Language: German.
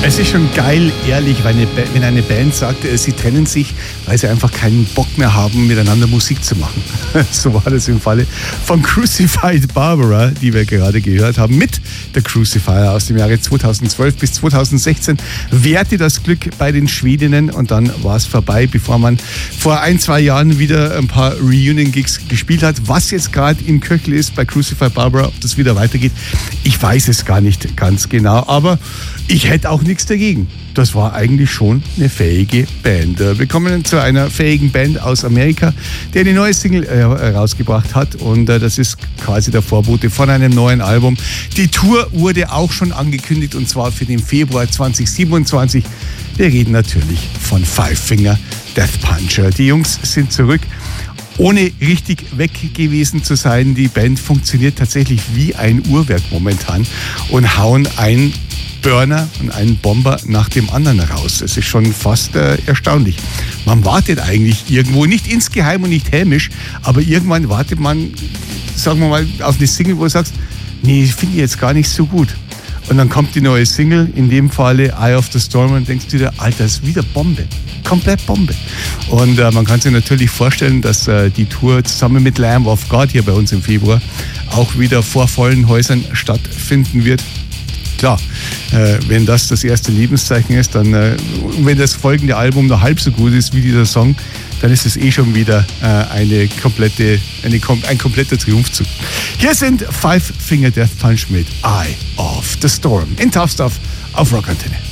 Es ist schon geil, ehrlich, wenn eine Band sagt, sie trennen sich, weil sie einfach keinen Bock mehr haben, miteinander Musik zu machen. So war das im Falle von Crucified Barbara, die wir gerade gehört haben, mit der Crucifier aus dem Jahre 2012 bis 2016. Währte das Glück bei den Schwedinnen und dann war es vorbei, bevor man vor 1-2 Jahren wieder ein paar Reunion-Gigs gespielt hat. Was jetzt gerade im Köchel ist bei Crucified Barbara, ob das wieder weitergeht, ich weiß es gar nicht ganz genau, aber ich hätte auch nichts dagegen. Das war eigentlich schon eine fähige Band. Wir kommen zu einer fähigen Band aus Amerika, die eine neue Single rausgebracht hat. Und das ist quasi der Vorbote von einem neuen Album. Die Tour wurde auch schon angekündigt, und zwar für den Februar 2027. Wir reden natürlich von Five Finger Death Punch. Die Jungs sind zurück, ohne richtig weg gewesen zu sein. Die Band funktioniert tatsächlich wie ein Uhrwerk momentan und hauen ein Burner und einen Bomber nach dem anderen raus. Es ist schon fast erstaunlich. Man wartet eigentlich irgendwo, nicht insgeheim und nicht hämisch, aber irgendwann wartet man, sagen wir mal, auf eine Single, wo du sagst, nee, ich finde die jetzt gar nicht so gut. Und dann kommt die neue Single, in dem Falle Eye of the Storm, und denkst du dir, Alter, das ist wieder Bombe. Komplett Bombe. Und man kann sich natürlich vorstellen, dass die Tour zusammen mit Lamb of God hier bei uns im Februar auch wieder vor vollen Häusern stattfinden wird. Klar, wenn das erste Lebenszeichen ist, dann, wenn das folgende Album noch halb so gut ist wie dieser Song, dann ist es schon wieder ein kompletter Triumphzug. Hier sind Five Finger Death Punch mit Eye of the Storm in Tough Stuff auf Rock Antenne.